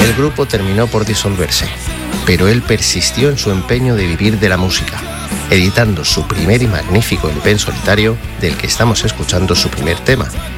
El grupo terminó por disolverse, pero él persistió en su empeño de vivir de la música, editando su primer y magnífico LP en solitario, del que estamos escuchando su primer tema,